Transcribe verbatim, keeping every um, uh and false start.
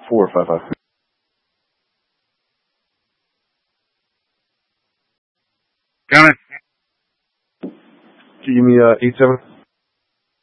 four five five. Coming. Can you give me uh, eight seven?